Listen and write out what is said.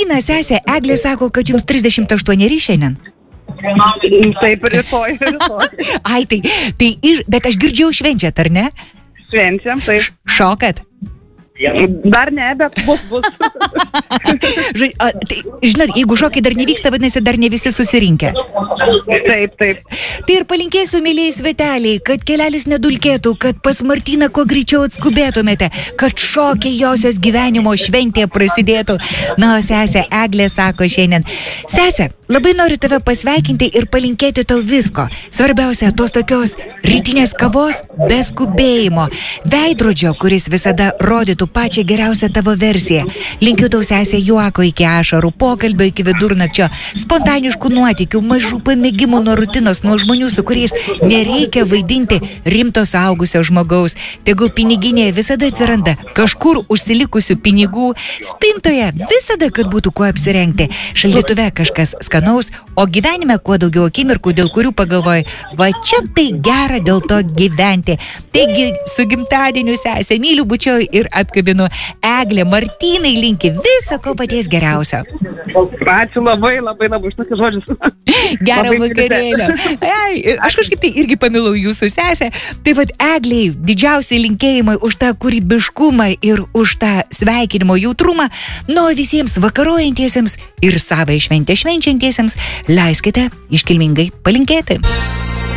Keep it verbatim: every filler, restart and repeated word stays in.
Martyna, sesė, Eglė sako, kad jums trisdešimt aštuoneri šiandien. Taip, rytoj, rytoj. Ai, tai, tai iš, bet aš girdžiau švenčiat, ar ne? Švenčiam, taip. Šokat? Dar ne, bet bus, bus. Žodžiu, a, tai, žinot, jeigu šokiai dar nevyksta, vadinasi, dar ne visi susirinkę. Taip, taip. Tai ir palinkėsiu, mylėjai sveteliai, kad kelelis nedulkėtų, kad pas Martyną kuo greičiau atskubėtumėte, kad šokiai josios gyvenimo šventė prasidėtų. Na, sesė Eglė sako šiandien. Sesė, labai noriu tave pasveikinti ir palinkėti tau visko. Svarbiausia, tos tokios rytinės kavos be skubėjimo. Veidrodžio, kuris visada rodytų pačią geriausią tavo versiją. Linkiu tau, sesė, juoko iki ašarų, pokalbio iki vidurnakčio, spontaniškų nuotykių, mažų pamėgimų nuo rutinos, nuo žmonių, su kuriais nereikia vaidinti rimto suaugusio žmogaus. Tegul piniginėje visada atsiranda kažkur užsilikusių pinigų, spintoje visada, kad būtų kuo apsirengti, šaldytuve kažkas skanaus, o gyvenime kuo daugiau akimirkų, dėl kurių pagalvoji, va čia tai gera dėl to gyventi. Taigi, su gimtadieniu, sesė, myliu, bučioju ir apkabinu. Eglė, Martynai linki viso ko paties geriausio. Ačiū labai, labai, labai už tokius žodžius. Gero vakarėlio. Ei, aš kažkaip tai irgi pamilau jūsų sesę. Tai vad, Eglei, didžiausiai linkėjimai už tą kūrybiškumą ir už tą sveikinimo jautrumą. Nu, visiems vakarojantiesiems ir savai šventę švenčiantiesiems leiskite iškilmingai palinkėti.